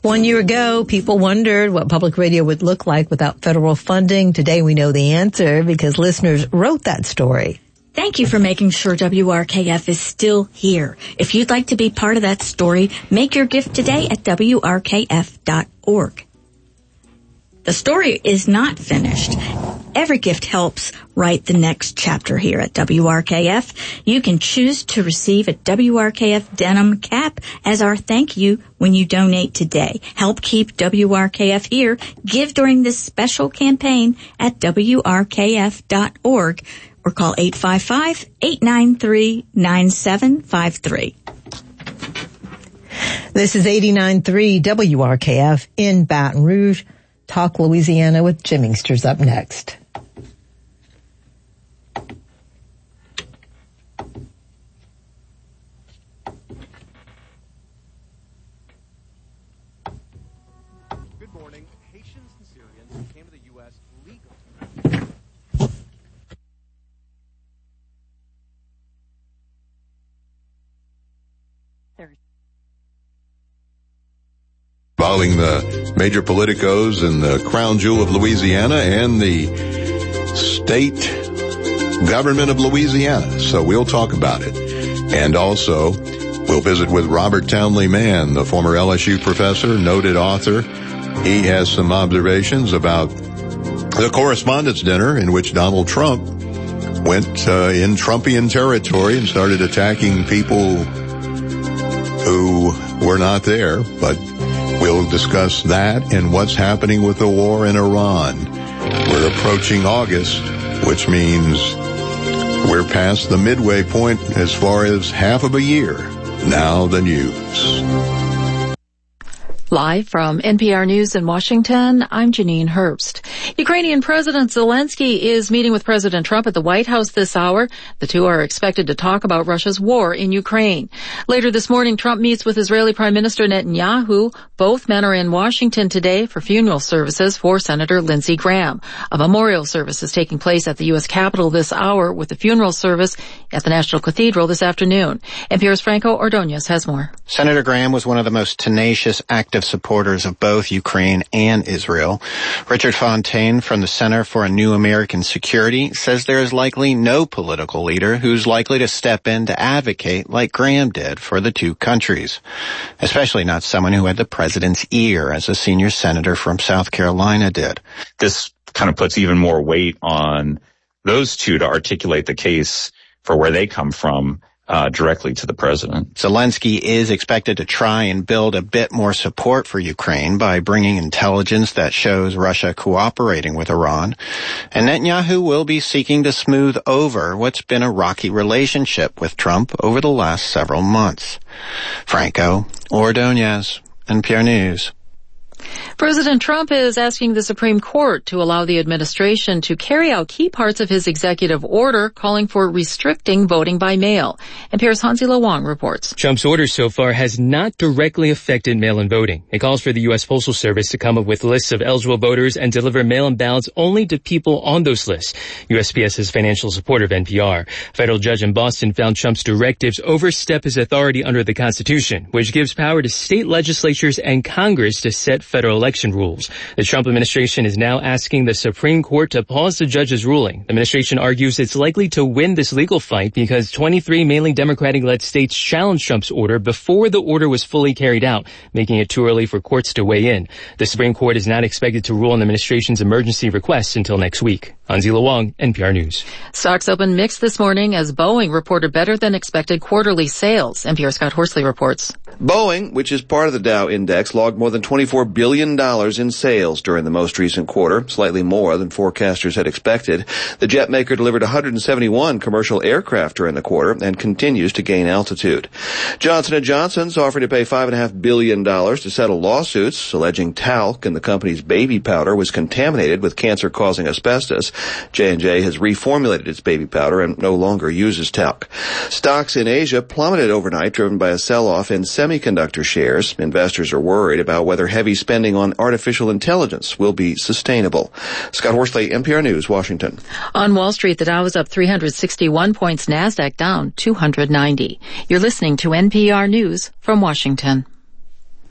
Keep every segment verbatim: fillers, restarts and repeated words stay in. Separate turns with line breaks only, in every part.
One year ago, people wondered what public radio would look like without federal funding. Today, we know the answer because listeners wrote that story.
Thank you for making sure W R K F is still here. If you'd like to be part of that story, make your gift today at W R K F dot org. The story is not finished. Every gift helps write the next chapter here at W R K F. You can choose to receive a W R K F denim cap as our thank you when you donate today. Help keep W R K F here. Give during this special campaign at W R K F dot org or call eight five five, eight nine three, nine seven five three.
This is eighty-nine point three W R K F in Baton Rouge. Talk Louisiana with Jim Inkster's up next.
Good morning. Haitians and Syrians who came to the U S legally.
Involving the major politicos and the crown jewel of Louisiana and the state government of Louisiana. So we'll talk about it. And also, we'll visit with Robert Townley Mann, the former L S U professor, noted author. He has some observations about the Correspondents' Dinner in which Donald Trump went uh, in Trumpian territory and started attacking people who were not there, but we'll discuss that and what's happening with the war in Iran. We're approaching August, which means we're past the midway point as far as half of a year. Now the news.
Live from N P R News in Washington, I'm Janine Herbst. Ukrainian President Zelensky is meeting with President Trump at the White House this hour. The two are expected to talk about Russia's war in Ukraine. Later this morning, Trump meets with Israeli Prime Minister Netanyahu. Both men are in Washington today for funeral services for Senator Lindsey Graham. A memorial service is taking place at the U S Capitol this hour with the funeral service at the National Cathedral this afternoon. N P R's Franco Ordonez has more.
Senator Graham was one of the most tenacious active supporters of both Ukraine and Israel. Richard Fontaine from the Center for a New American Security says there is likely no political leader who's likely to step in to advocate like Graham did for the two countries, especially not someone who had the president's ear as a senior senator from South Carolina did.
This kind of puts even more weight on those two to articulate the case for where they come from Uh, directly to the president.
Zelensky is expected to try and build a bit more support for Ukraine by bringing intelligence that shows Russia cooperating with Iran. And Netanyahu will be seeking to smooth over what's been a rocky relationship with Trump over the last several months. Franco Ordonez, N P R News.
President Trump is asking the Supreme Court to allow the administration to carry out key parts of his executive order calling for restricting voting by mail. N P R's Hansi Lo Wang reports.
Trump's order so far has not directly affected mail-in voting. It calls for the U S Postal Service to come up with lists of eligible voters and deliver mail-in ballots only to people on those lists. U S P S is financial supporter of N P R. A federal judge in Boston found Trump's directives overstep his authority under the Constitution, which gives power to state legislatures and Congress to set federal election rules. The Trump administration is now asking the Supreme Court to pause the judge's ruling. The administration argues it's likely to win this legal fight because twenty-three mainly Democratic-led states challenged Trump's order before the order was fully carried out, making it too early for courts to weigh in. The Supreme Court is not expected to rule on the administration's emergency requests until next week. Hansi Lo Wang, N P R News.
Stocks opened mixed this morning as Boeing reported better than expected quarterly sales. N P R's Scott Horsley reports.
Boeing, which is part of the Dow Index, logged more than twenty-four billion dollars in sales during the most recent quarter, slightly more than forecasters had expected. The jet maker delivered one hundred seventy-one commercial aircraft during the quarter and continues to gain altitude. Johnson and Johnson's offering to pay five point five billion dollars to settle lawsuits alleging talc in the company's baby powder was contaminated with cancer-causing asbestos. J and J has reformulated its baby powder and no longer uses talc. Stocks in Asia plummeted overnight, driven by a sell-off in semiconductor shares. Investors are worried about whether heavy spending on artificial intelligence will be sustainable. Scott Horsley, N P R News, Washington.
On Wall Street, the Dow was up three hundred sixty-one points, NASDAQ down two hundred ninety. You're listening to N P R News from Washington.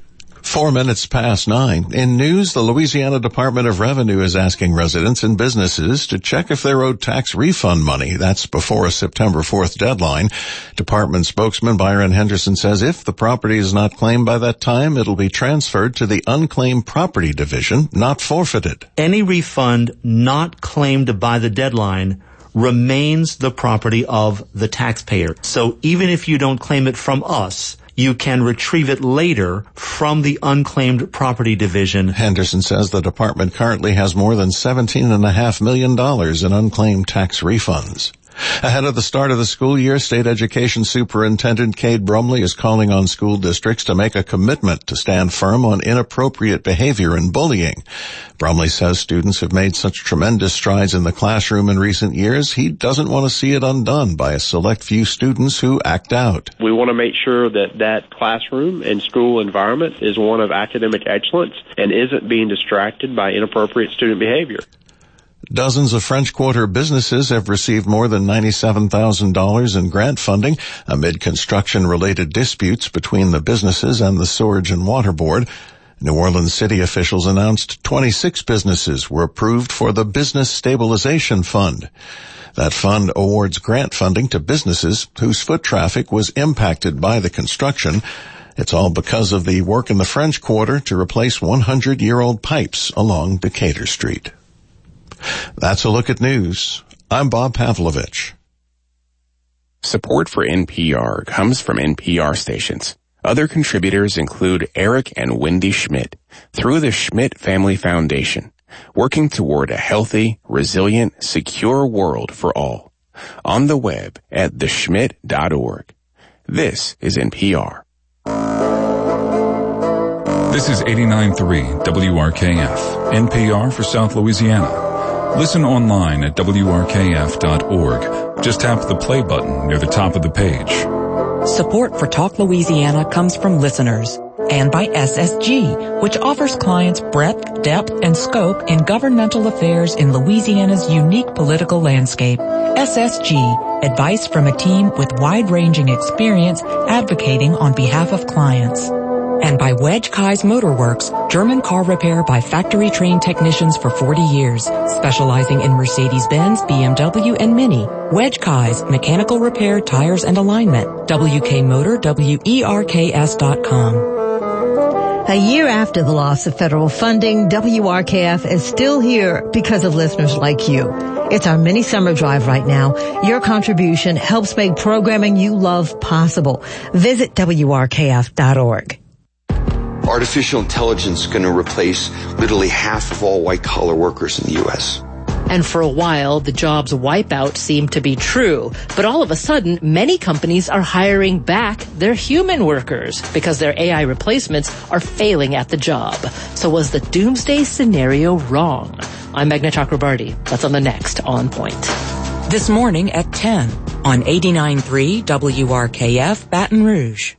Four minutes past nine. In news, the Louisiana Department of Revenue is asking residents and businesses to check if they're owed tax refund money. That's before a September fourth deadline. Department spokesman Byron Henderson says if the property is not claimed by that time, it'll be transferred to the Unclaimed Property Division, not forfeited.
Any refund not claimed by the deadline remains the property of the taxpayer. So even if you don't claim it from us, you can retrieve it later from the Unclaimed Property Division.
Henderson says the department currently has more than seventeen point five million dollars in unclaimed tax refunds. Ahead of the start of the school year, State Education Superintendent Cade Brumley is calling on school districts to make a commitment to stand firm on inappropriate behavior and bullying. Brumley says students have made such tremendous strides in the classroom in recent years, he doesn't want to see it undone by a select few students who act out.
We want to make sure that that classroom and school environment is one of academic excellence and isn't being distracted by inappropriate student behavior.
Dozens of French Quarter businesses have received more than ninety-seven thousand dollars in grant funding amid construction-related disputes between the businesses and the Sewerage and Water Board. New Orleans city officials announced twenty-six businesses were approved for the Business Stabilization Fund. That fund awards grant funding to businesses whose foot traffic was impacted by the construction. It's all because of the work in the French Quarter to replace hundred-year-old pipes along Decatur Street. That's a look at news. I'm Bob Pavlovich.
Support for N P R comes from N P R stations. Other contributors include Eric and Wendy Schmidt through the Schmidt Family Foundation, working toward a healthy, resilient, secure world for all. On the web at the schmidt dot org. This is N P R.
This is eighty-nine point three W R K F, N P R for South Louisiana. Listen online at W R K F dot org. Just tap the play button near the top of the page.
Support for Talk Louisiana comes from listeners and by S S G, which offers clients breadth, depth, and scope in governmental affairs in Louisiana's unique political landscape. S S G, advice from a team with wide-ranging experience advocating on behalf of clients. And by Wedge Kai's Motorworks, German car repair by factory-trained technicians for forty years, specializing in Mercedes-Benz, B M W, and Mini. Wedge Kai's mechanical repair, tires, and alignment. W K Motor, W E R K S dot com.
A year after the loss of federal funding, W R K F is still here because of listeners like you. It's our mini summer drive right now. Your contribution helps make programming you love possible. Visit W R K F dot org.
Artificial intelligence is going to replace literally half of all white-collar workers in the U S.
And for a while, the jobs wipeout seemed to be true. But all of a sudden, many companies are hiring back their human workers because their A I replacements are failing at the job. So was the doomsday scenario wrong? I'm Meghna Chakrabarty. That's on the next On Point.
This morning at ten on eighty-nine point three W R K F Baton Rouge.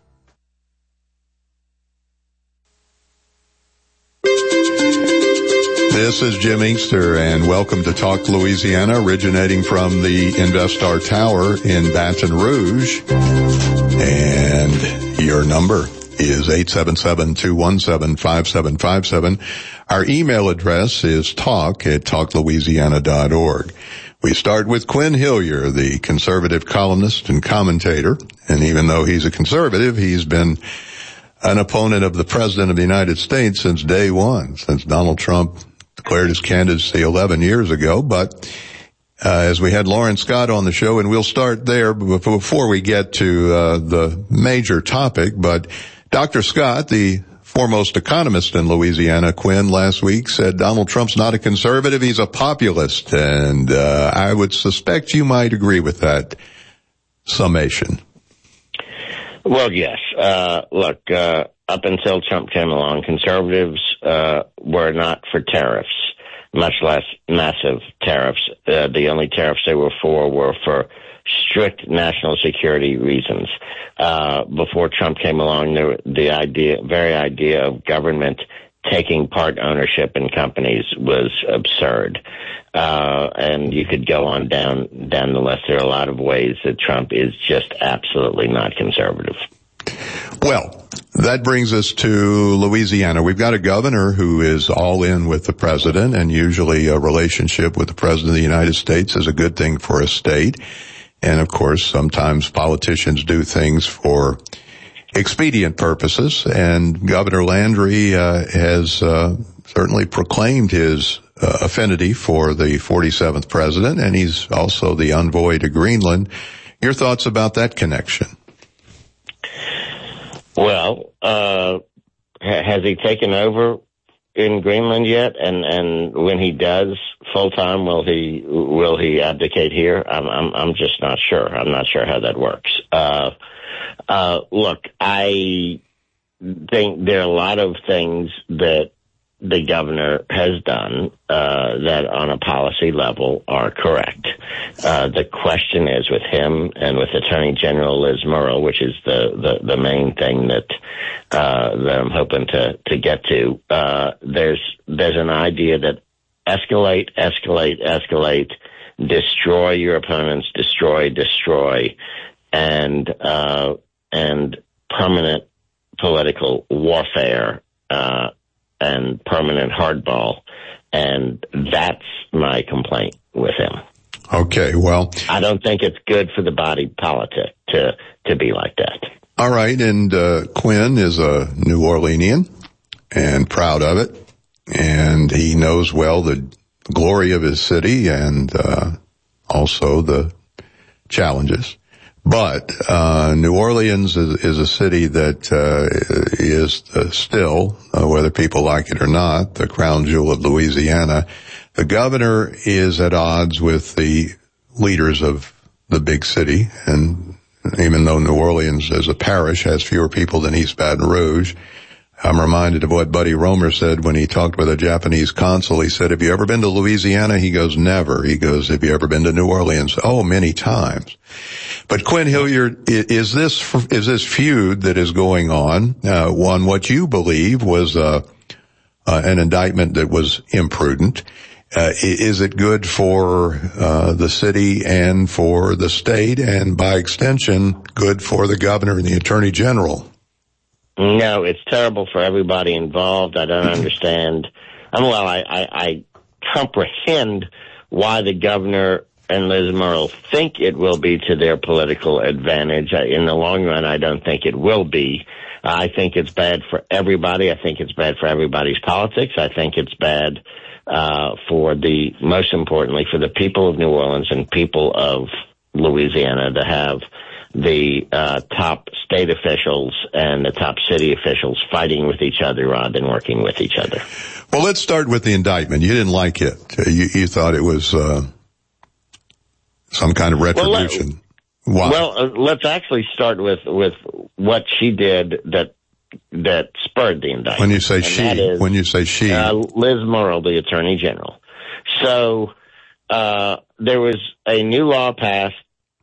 This is Jim Inkster, and welcome to Talk Louisiana, originating from the InvestStar Tower in Baton Rouge. And your number is eight seven seven, two one seven, five seven five seven. Our email address is talk at talk louisiana dot org. We start with Quinn Hillier, the conservative columnist and commentator. And even though he's a conservative, he's been an opponent of the President of the United States since day one, since Donald Trump declared his candidacy eleven years ago. But uh, as we had Lauren Scott on the show, and we'll start there before we get to uh, the major topic. But Doctor Scott, the foremost economist in Louisiana, Quinn, last week said Donald Trump's not a conservative, he's a populist. And uh, I would suspect you might agree with that summation.
Well, yes. Uh, look, uh, up until Trump came along, conservatives, uh, were not for tariffs, much less massive tariffs. Uh, the only tariffs they were for were for strict national security reasons. Uh, before Trump came along, the, the idea, very idea of government taking part ownership in companies was absurd. Uh, and you could go on down, down the list. There are a lot of ways that Trump is just absolutely not conservative.
Well, That brings us to Louisiana. We've got a governor who is all in with the president, and usually a relationship with the president of the United States is a good thing for a state. And of course, sometimes politicians do things for expedient purposes, and Governor Landry uh, has uh, certainly proclaimed his uh, affinity for the forty-seventh president, and he's also the envoy to Greenland. Your thoughts about that connection?
Well, uh, ha- has he taken over in Greenland yet? And, and when he does full time, will he, will he abdicate here? I'm, I'm, I'm just not sure. I'm not sure how that works. Uh, uh, look, I think there are a lot of things that the governor has done, uh, that on a policy level are correct. Uh, the question is with him and with Attorney General Liz Murrill, which is the, the, the main thing that, uh, that I'm hoping to, to get to. Uh, there's, there's an idea that escalate, escalate, escalate, destroy your opponents, destroy, destroy, and, uh, and permanent political warfare, uh, and permanent hardball, and that's my complaint with him.
Okay, well,
I don't think it's good for the body politic to to be like that.
All right, and uh, Quinn is a New Orleanian and proud of it, and he knows well the glory of his city and uh, also the challenges. But uh New Orleans is, is a city that uh is uh, still, uh, whether people like it or not, the crown jewel of Louisiana. The governor is at odds with the leaders of the big city, and even though New Orleans as a parish has fewer people than East Baton Rouge, I'm reminded of what Buddy Romer said when he talked with a Japanese consul. He said, have you ever been to Louisiana? He goes, never. He goes, have you ever been to New Orleans? Oh, many times. But Quinn Hilliard, is this, is this feud that is going on, uh, one, what you believe was, uh, uh, an indictment that was imprudent? Uh, is it good for, uh, the city and for the state, and by extension, good for the governor and the attorney general?
No, it's terrible for everybody involved. I don't understand. I mean, well, I, I, I comprehend why the governor and Liz Murrill think it will be to their political advantage. In the long run, I don't think it will be. I think it's bad for everybody. I think it's bad for everybody's politics. I think it's bad uh for the, most importantly, for the people of New Orleans and people of Louisiana to have the uh top state officials and the top city officials fighting with each other rather than working with each other.
Well, let's start with the indictment. You didn't like it. You, you thought it was uh some kind of retribution.
Well,
Why?
well uh, let's actually start with with what she did that that spurred the indictment.
When you say
and
she,
is,
when you say she,
uh, Liz Murrill, the Attorney General. So uh there was a new law passed,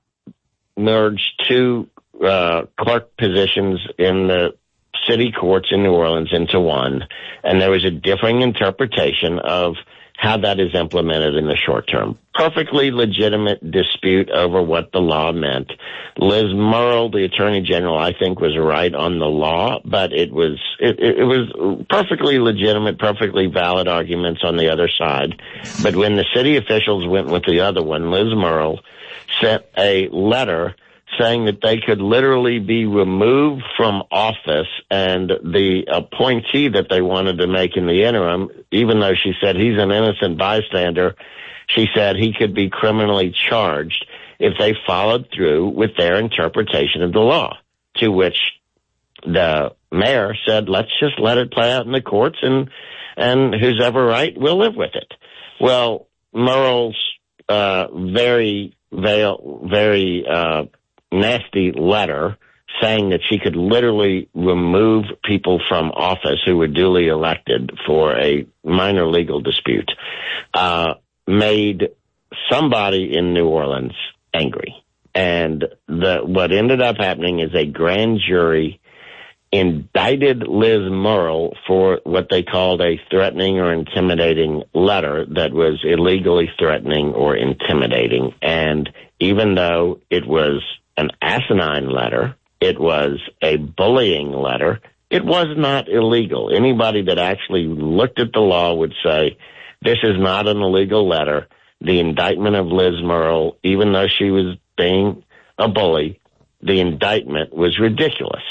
merged two uh clerk positions in the city courts in New Orleans into one, and there was a differing interpretation of how that is implemented in the short term. Perfectly legitimate dispute over what the law meant. Liz Murrill, the Attorney General, I think was right on the law, but it was it, it was perfectly legitimate, perfectly valid arguments on the other side. But when the city officials went with the other one, Liz Murrill sent a letter saying that they could literally be removed from office, and the appointee that they wanted to make in the interim, even though she said he's an innocent bystander, she said he could be criminally charged if they followed through with their interpretation of the law, to which the mayor said, let's just let it play out in the courts, and and who's ever right, we'll live with it. Well, Murrill's uh, very, very, very uh, nasty letter saying that she could literally remove people from office who were duly elected for a minor legal dispute, uh, made somebody in New Orleans angry. And the, what ended up happening is a grand jury indicted Liz Murrill for what they called a threatening or intimidating letter that was illegally threatening or intimidating. And even though it was an asinine letter, it was a bullying letter, It was not illegal. Anybody that actually looked at the law would say this is not an illegal letter. The indictment of Liz Murrill, even though she was being a bully, the indictment was ridiculous.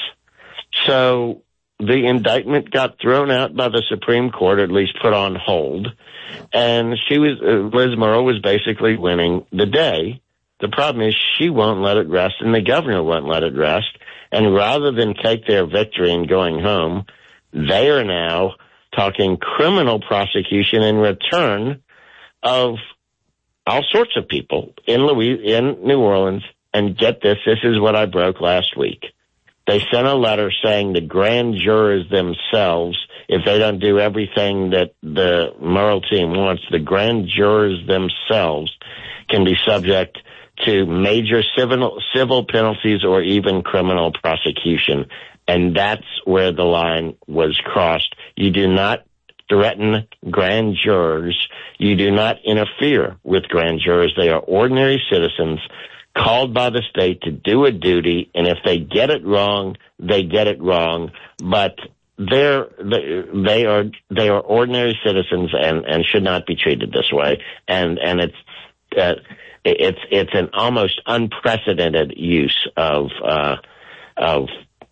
So the indictment got thrown out by the Supreme Court, at least put on hold, and she was uh, Liz Murrill was basically winning the day. The problem is she won't let it rest, and the governor won't let it rest. And rather than take their victory and going home, they are now talking criminal prosecution in return of all sorts of people in Louis, in New Orleans. And get this, this is what I broke last week. They sent a letter saying the grand jurors themselves, if they don't do everything that the Murrill team wants, the grand jurors themselves can be subject to major civil civil penalties or even criminal prosecution. And that's where the line was crossed. You do not threaten grand jurors. You do not interfere with grand jurors. They are ordinary citizens called by the state to do a duty, and if they get it wrong, they get it wrong. But they're they, they are they are ordinary citizens and, and should not be treated this way. And and it's uh, it's it's an almost unprecedented use of uh, of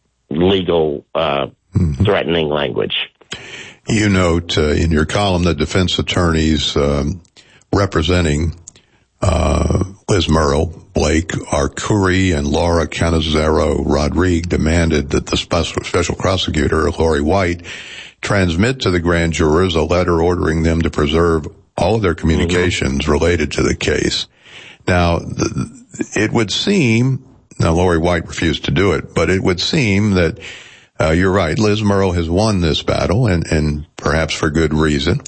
legal uh, mm-hmm. threatening language.
You note uh, in your column that defense attorneys um, representing uh, Liz Murrill, Blake Arcuri, and Laura Canizero Rodriguez demanded that the special, special prosecutor, Lori White, transmit to the grand jurors a letter ordering them to preserve all of their communications mm-hmm. related to the case. Now, the, it would seem, now Lori White refused to do it, but it would seem that uh, you're right, Liz Murrill has won this battle, and, and perhaps for good reason.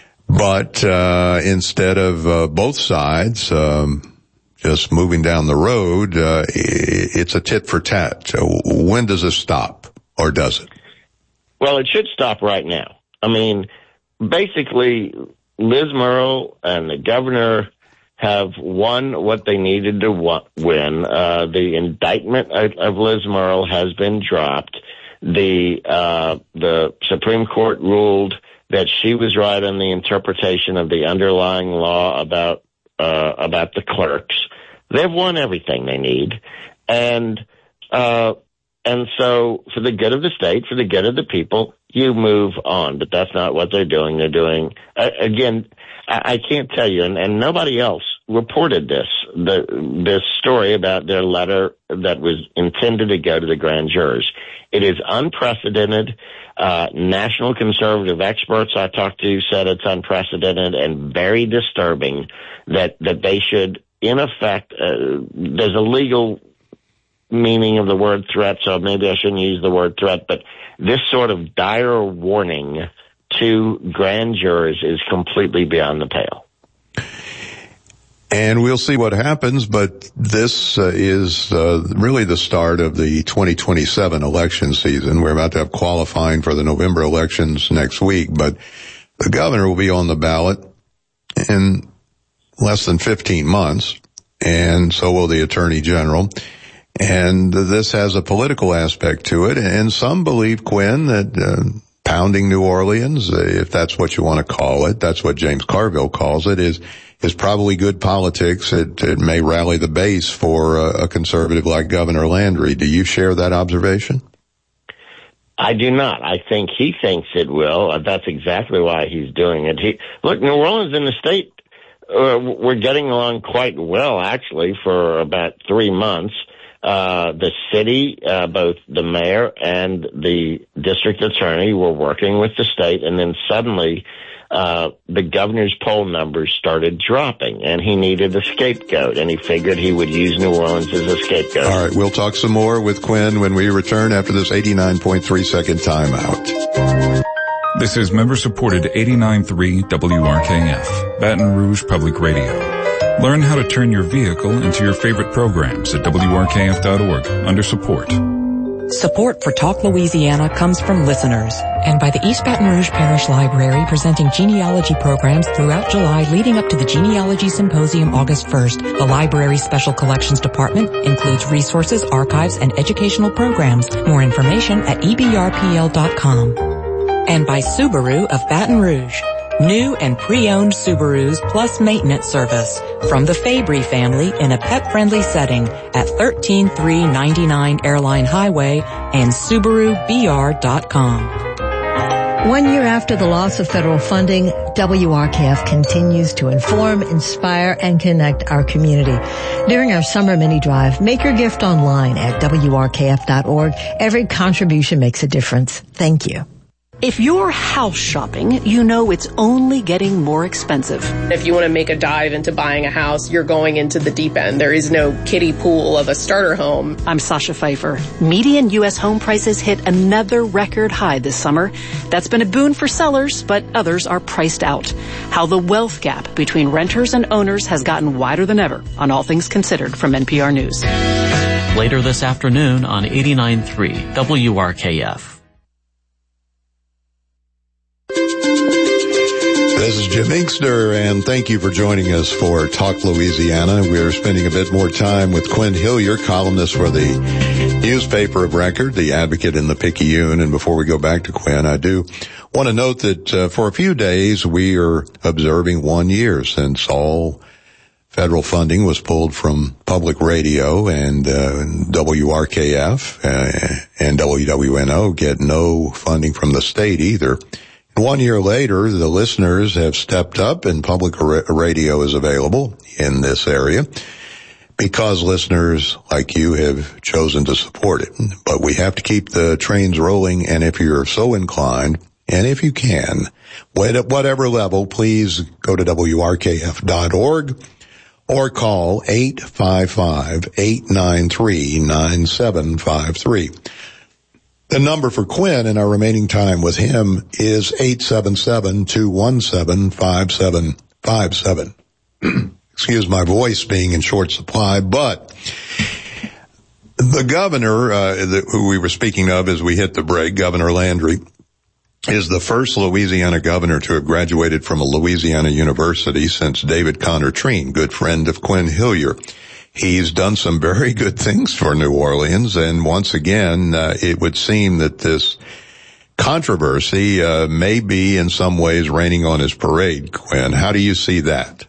But uh instead of uh, both sides um just moving down the road, uh it's a tit for tat. When does this stop, or does it?
Well, it should stop right now. I mean, basically, Liz Murrill and the governor have won what they needed to win. Uh the indictment of Liz Murrill has been dropped. The uh the Supreme Court ruled that she was right on the interpretation of the underlying law about uh about the clerks. They've won everything they need, and uh and so for the good of the state, for the good of the people, you move on. But that's not what they're doing. They're doing uh, again. I, I can't tell you, and, and nobody else reported this the this story about their letter that was intended to go to the grand jurors. It is unprecedented. Uh, national conservative experts I talked to said it's unprecedented and very disturbing that, that they should, in effect, uh, there's a legal meaning of the word threat, so maybe I shouldn't use the word threat, but this sort of dire warning to grand jurors is completely beyond the pale.
And we'll see what happens, but this uh, is uh, really the start of the twenty twenty-seven election season. We're about to have qualifying for the November elections next week, but the governor will be on the ballot in less than fifteen months, and so will the attorney general. And this has a political aspect to it, and some believe, Quinn, that uh, pounding New Orleans, if that's what you want to call it, that's what James Carville calls it, is is probably good politics. It, it may rally the base for a, a conservative like Governor Landry. Do you share that observation?
I do not. I think he thinks it will. That's exactly why he's doing it. He, look, New Orleans and the state, uh, we're getting along quite well, actually, for about three months. Uh, the city, uh, both the mayor and the district attorney were working with the state, and then suddenly Uh, the governor's poll numbers started dropping, and he needed a scapegoat, and he figured he would use New Orleans as a scapegoat.
All right, we'll talk some more with Quinn when we return after this eighty-nine point three second timeout.
This is member-supported eighty-nine point three W R K F, Baton Rouge Public Radio. Learn how to turn your vehicle into your favorite programs at W R K F dot org under support.
Support for Talk Louisiana comes from listeners and by the East Baton Rouge Parish Library, presenting genealogy programs throughout July leading up to the Genealogy Symposium August first. The library's Special Collections Department includes resources, archives, and educational programs. More information at e b r p l dot com. And by Subaru of Baton Rouge. New and pre-owned Subarus plus maintenance service from the Fabry family in a pet-friendly setting at thirteen three ninety-nine Airline Highway and Subaru B R dot com.
One year after the loss of federal funding, W R K F continues to inform, inspire, and connect our community. During our summer mini drive, make your gift online at w r k f dot org. Every contribution makes a difference. Thank you.
If you're house shopping, you know it's only getting more expensive.
If you want to make a dive into buying a house, you're going into the deep end. There is no kiddie pool of a starter home.
I'm Sasha Pfeiffer. Median U S home prices hit another record high this summer. That's been a boon for sellers, but others are priced out. How the wealth gap between renters and owners has gotten wider than ever on All Things Considered from N P R News.
Later this afternoon on eighty-nine point three W R K F.
This is Jim Inkster, and thank you for joining us for Talk Louisiana. We're spending a bit more time with Quinn Hillier, columnist for the newspaper of record, The Advocate and the Picayune. And before we go back to Quinn, I do want to note that uh, for a few days we are observing one year since all federal funding was pulled from public radio, and uh, W R K F uh, and W W N O get no funding from the state either. One year later, the listeners have stepped up and public radio is available in this area because listeners like you have chosen to support it. But we have to keep the trains rolling, and if you're so inclined, and if you can, at whatever level, please go to w r k f dot org or call eight five five, eight nine three, nine seven five three. The number for Quinn in our remaining time with him is eight seven seven, two one seven, five seven five seven. Excuse my voice being in short supply, but the governor, uh, the, who we were speaking of as we hit the break, Governor Landry, is the first Louisiana governor to have graduated from a Louisiana university since David Connor Treen, good friend of Quinn Hillier. He's done some very good things for New Orleans, and once again, uh, it would seem that this controversy uh, may be in some ways raining on his parade. Quinn, how do you see that?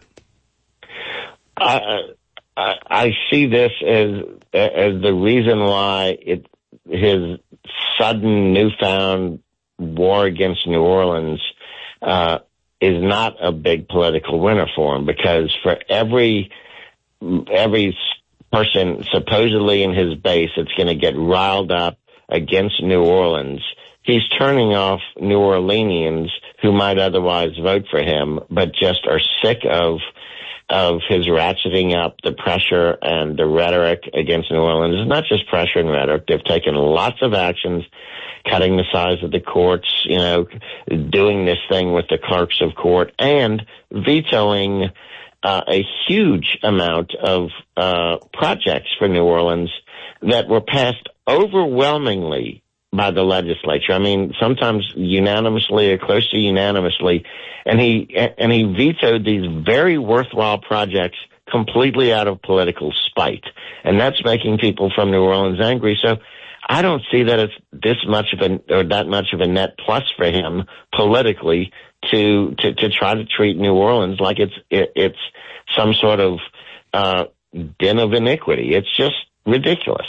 I, I, I see this as as the reason why it his sudden newfound war against New Orleans uh, is not a big political winner for him, because for every every person supposedly in his base that's going to get riled up against New Orleans, he's turning off New Orleanians who might otherwise vote for him, but just are sick of of his ratcheting up the pressure and the rhetoric against New Orleans. It's not just pressure and rhetoric. They've taken lots of actions, cutting the size of the courts, you know, doing this thing with the clerks of court, and vetoing Uh, a huge amount of uh projects for New Orleans that were passed overwhelmingly by the legislature. I mean, sometimes unanimously or close to unanimously, and he and he vetoed these very worthwhile projects completely out of political spite, and that's making people from New Orleans angry. So I don't see that it's this much of a or that much of a net plus for him politically to to to try to treat New Orleans like it's it, it's some sort of uh den of iniquity. It's just ridiculous.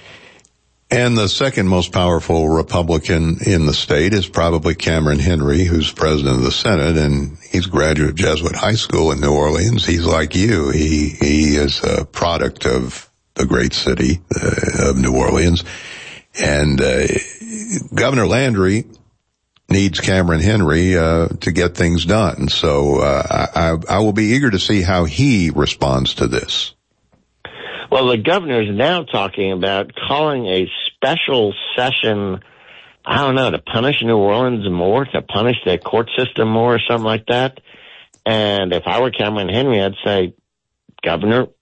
And the second most powerful Republican in the state is probably Cameron Henry, who's president of the Senate, and he's a graduate of Jesuit High School in New Orleans. He's like you. He he is a product of the great city uh, of New Orleans. And uh, Governor Landry needs Cameron Henry uh, to get things done. So uh, I, I will be eager to see how he responds to this.
Well, the governor is now talking about calling a special session, I don't know, to punish New Orleans more, to punish their court system more or something like that. And if I were Cameron Henry, I'd say, Governor,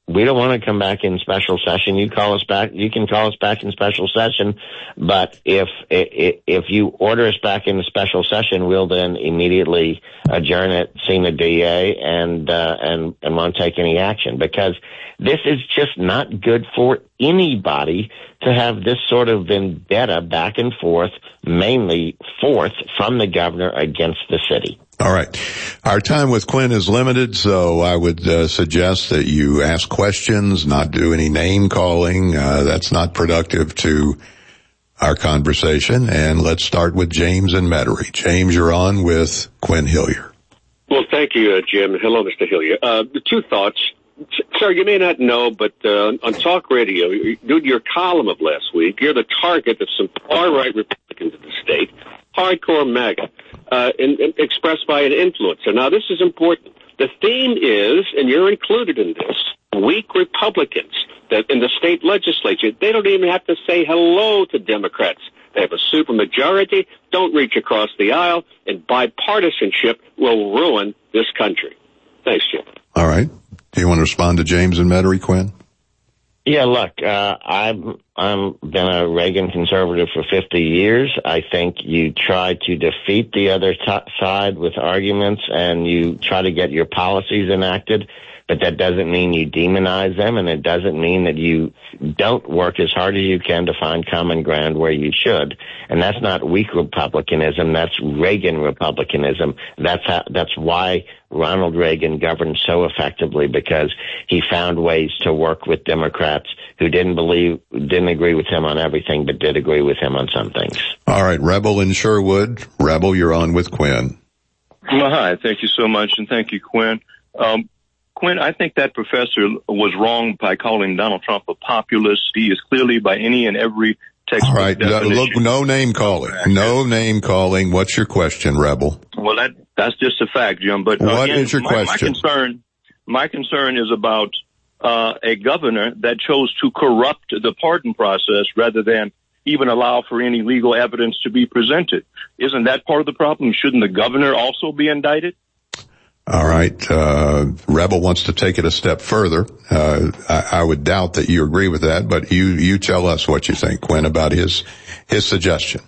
we don't want to come back in special session. You call us back. You can call us back in special session. But if, if, if you order us back in special session, we'll then immediately adjourn it, see the D A, and, uh, and, and won't take any action, because this is just not good for anybody to have this sort of vendetta back and forth, mainly forth from the governor against the city.
All right. Our time with Quinn is limited, so I would uh, suggest that you ask questions, not do any name calling. Uh, that's not productive to our conversation. And let's start with James in Metairie. James, you're on with Quinn Hillier.
Well, thank you, uh, Jim. Hello, Mister Hillier. Uh, two thoughts. Sir, you may not know, but uh, on talk radio, due to your column of last week, you're the target of some far-right Republicans in the state, hardcore MAGA, uh, in, in, expressed by an influencer. Now, this is important. The theme is, and you're included in this, weak Republicans that in the state legislature, they don't even have to say hello to Democrats. They have a supermajority, don't reach across the aisle, and bipartisanship will ruin this country. Thanks, Jim.
All right. Do you want to respond to James and Metairie, Quinn?
Yeah, look, uh, I've I'm been a Reagan conservative for fifty years. I think you try to defeat the other t- side with arguments, and you try to get your policies enacted, but that doesn't mean you demonize them, and it doesn't mean that you don't work as hard as you can to find common ground where you should. And that's not weak Republicanism. That's Reagan Republicanism. That's how, that's why Ronald Reagan governed so effectively, because he found ways to work with Democrats who didn't believe, didn't agree with him on everything, but did agree with him on some things.
All right, Rebel in Sherwood. Rebel, you're on with Quinn.
Well, hi. Thank you so much, and thank you, Quinn. Um, Quinn, I think that professor was wrong by calling Donald Trump a populist. He is clearly, by any and every textbook
All right,
definition.
look, no name calling. No name calling. What's your question, Rebel?
Well, that that's just a fact, Jim. But
what
again,
is your
my,
question?
My concern, my concern is about uh, a governor that chose to corrupt the pardon process rather than even allow for any legal evidence to be presented. Isn't that part of the problem? Shouldn't the governor also be indicted?
All right. Uh, Rebel wants to take it a step further. Uh, I, I would doubt that you agree with that, but you, you tell us what you think, Quinn, about his, his suggestion.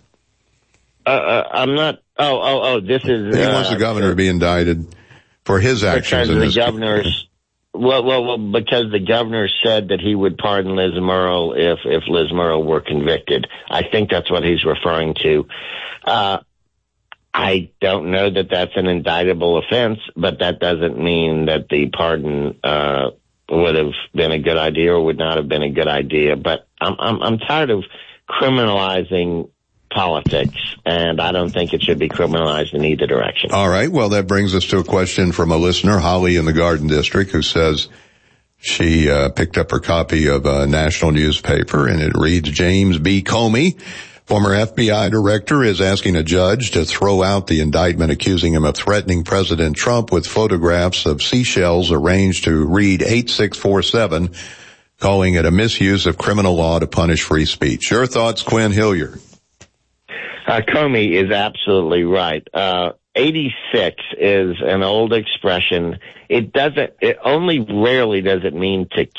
Uh, uh, I'm not, oh, oh, oh, this is,
He
uh,
wants the governor to be indicted for his actions
because
in
the
this
governor's, well, well, well, because the governor said that he would pardon Liz Murrow if, if Liz Murrow were convicted. I think that's what he's referring to. Uh, I don't know that that's an indictable offense, but that doesn't mean that the pardon uh would have been a good idea or would not have been a good idea. But I'm I'm, I'm tired of criminalizing politics, and I don't think it should be criminalized in either direction.
All right. Well, that brings us to a question from a listener, Holly in the Garden District, who says she uh, picked up her copy of a national newspaper, and it reads, James B. Comey, former F B I director, is asking a judge to throw out the indictment accusing him of threatening President Trump with photographs of seashells arranged to read eight six four seven, calling it a misuse of criminal law to punish free speech. Your thoughts, Quinn Hillier?
Uh, Comey is absolutely right. Uh, eighty-six is an old expression. It doesn't, it only rarely does it mean to